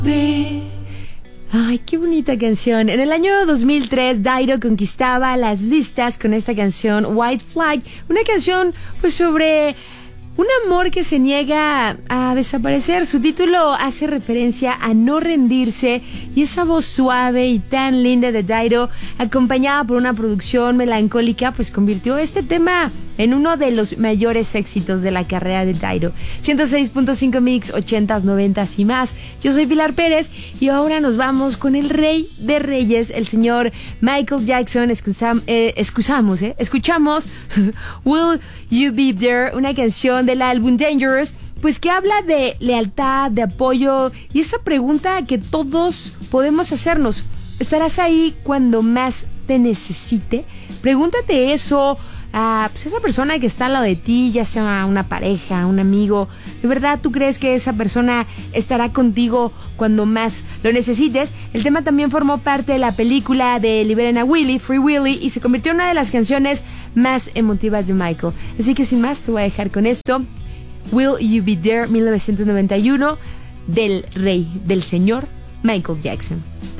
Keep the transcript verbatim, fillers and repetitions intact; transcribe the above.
Ay, qué bonita canción. En el año dos mil tres, Dido conquistaba las listas con esta canción White Flag, una canción pues sobre un amor que se niega a desaparecer. Su título hace referencia a no rendirse, y esa voz suave y tan linda de Dido, acompañada por una producción melancólica, pues convirtió este tema en uno de los mayores éxitos de la carrera de Dido. ciento seis punto cinco Mix, ochentas, noventas y más. Yo soy Pilar Pérez y ahora nos vamos con el rey de reyes, el señor Michael Jackson. Excusam, eh, excusamos, eh, escuchamos Will You Be There, una canción del álbum Dangerous, pues que habla de lealtad, de apoyo y esa pregunta que todos podemos hacernos: ¿estarás ahí cuando más te necesite? Pregúntate eso a pues esa persona que está al lado de ti, ya sea una pareja, un amigo. ¿De verdad tú crees que esa persona estará contigo cuando más lo necesites? El tema también formó parte de la película de Liberen a Willy, Free Willy, y se convirtió en una de las canciones más emotivas de Michael. Así que sin más, te voy a dejar con esto: Will You Be There, mil novecientos noventa y uno, del rey, del señor Michael Jackson.